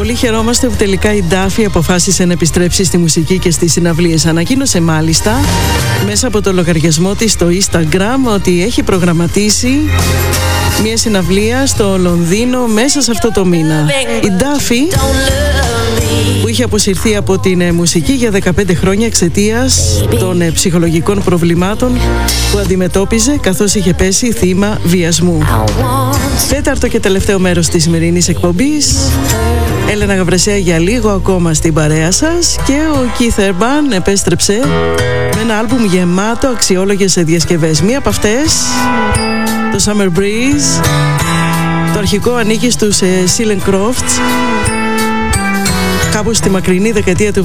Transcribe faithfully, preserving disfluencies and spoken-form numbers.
Πολύ χαιρόμαστε που τελικά η Ντάφη αποφάσισε να επιστρέψει στη μουσική και στις συναυλίες. Ανακοίνωσε μάλιστα μέσα από το λογαριασμό της στο Instagram ότι έχει προγραμματίσει μια συναυλία στο Λονδίνο μέσα σε αυτό το μήνα. Η Ντάφη, που είχε αποσυρθεί από την μουσική για δεκαπέντε χρόνια εξαιτίας των ψυχολογικών προβλημάτων που αντιμετώπιζε καθώς είχε πέσει θύμα βιασμού. Τέταρτο και τελευταίο μέρος της σημερινής εκπομπής. Έλενα Γαβρεσέα για λίγο ακόμα στην παρέα σας και ο Keith Urban επέστρεψε με ένα άλμπουμ γεμάτο αξιόλογες διασκευές. Μία από αυτές, το Summer Breeze, το αρχικό ανήκει στους Seal and Crofts, κάπου στη μακρινή δεκαετία του